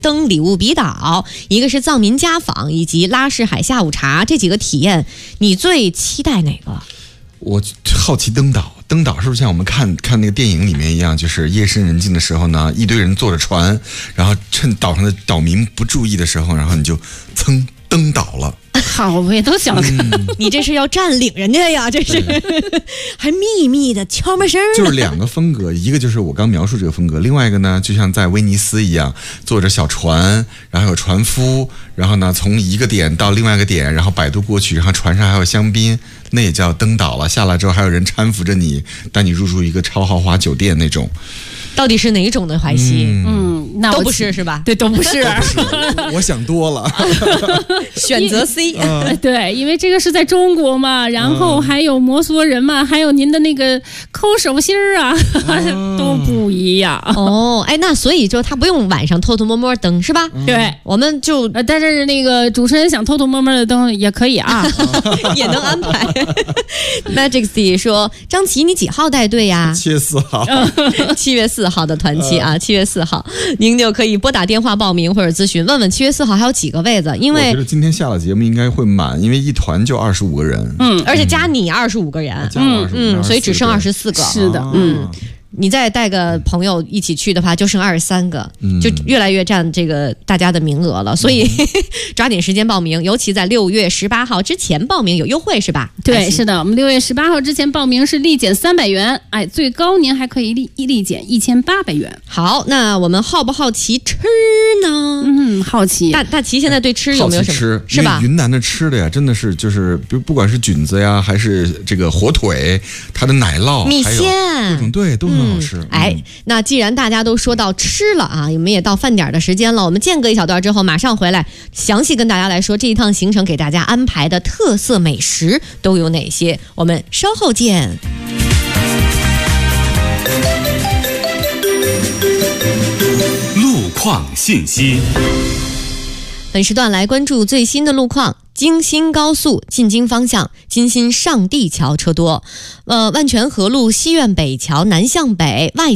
登礼物比岛，一个是藏民家访，以及拉市海下午茶，这几个体验，你最期待哪个？ 我好奇登岛是不是像我们看那个电影里面一样，就是夜深人静的时候呢，一堆人坐着船，然后趁岛上的岛民不注意的时候，然后你就噌登岛了。 好，我也都想看。 你这是要占领人家呀？这是还秘密的悄没声儿。 就是两个风格，一个就是我刚描述这个风格，另外一个呢，就像在威尼斯一样，坐着小船，然后有船夫，然后呢从一个点到另外一个点，然后摆渡过去，然后船上还有香槟，那也叫登岛了。下来之后还有人搀扶着你，带你入住一个超豪华酒店那种。 到底是哪种的淮西？ 那都不是是吧？ 对，都不是。 我想多了。 选择 C。 对，因为这个是在中国嘛，然后还有摩梭人嘛，还有您的那个抠手心儿啊，都不一样。 哦，哎，那所以就他不用晚上偷偷摸摸登是吧？ 对， 我们就但是那个主持人想偷偷摸摸的登也可以啊， 也能安排。Magic C 说：“张琪，你几号带队呀 7月4号 ，7月4号的团期啊，7月4号，您就可以拨打电话报名或者咨询，问问7月4号还有几个位子，因为我觉得今天下了节目应该会满，因为一团就25个人， 而且加你25个人，所以只剩24个， 是的， 你再带个朋友一起去的话，就剩23个，就越来越占这个大家的名额了。所以抓紧时间报名，尤其在6月18号之前报名有优惠是吧？ 对，是的，我们6月18号之前报名是立减300元，哎，最高您还可以立减1800元。 好，那我们好不好奇吃呢？ 好奇。 大齐现在对吃有没有什么？ 吃是吧？ 云南的吃的呀，真的是就是不管是菌子呀，还是这个火腿，它的奶酪、 米线， 各种对都很好吃。 哎，那既然大家都说到吃了啊，我们也到饭点的时间了。我们间隔一小段之后，马上回来，详细跟大家来说这一趟行程给大家安排的特色美食都有哪些。我们稍后见。 路况信息。 本时段来关注最新的路况。京新高速进京方向，京新上地桥车多。万泉河路西苑北桥南向北外